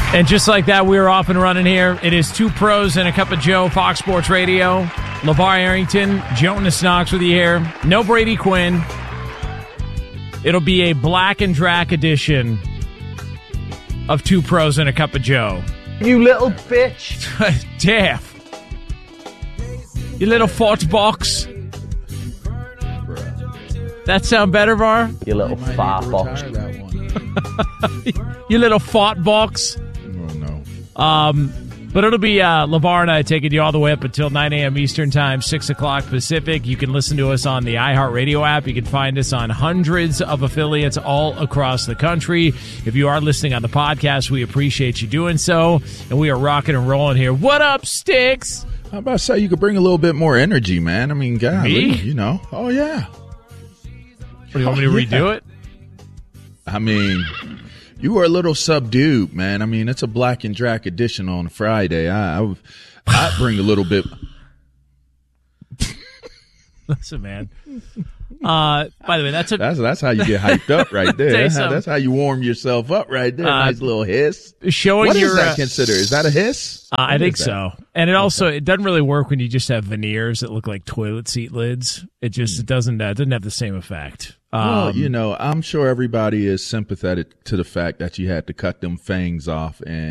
And just like that, we're off and running here. It is Two Pros and a Cup of Joe, Fox Sports Radio. LeVar Arrington, Jonas Knox with you here. No Brady Quinn. It'll be a Black and Drac edition of Two Pros and a Cup of Joe. You little bitch. Daff. You little fart box. That sound better, Var? You little fart box. You little fart box. Oh, no. But it'll be LeVar and I taking you all the way up until 9 a.m. Eastern Time, 6 o'clock Pacific. You can listen to us on the iHeartRadio app. You can find us on hundreds of affiliates all across the country. If you are listening on the podcast, we appreciate you doing so. And we are rocking and rolling here. What up, Sticks? How about say you could bring a little bit more energy, man? I mean, golly, Me? you know. Oh, yeah. What, do you want me to redo it? I mean, you were a little subdued, man. I mean, it's a Black and Drac edition on Friday. I'd bring a little bit. Listen, man. By the way, that's how you get hyped up right there. That's how you warm yourself up right there. Nice little hiss. Showing what your, is that considered? Is that a hiss? I think so. And it also it doesn't really work when you just have veneers that look like toilet seat lids. It just it doesn't have the same effect. Well, you know, I'm sure everybody is sympathetic to the fact that you had to cut them fangs off and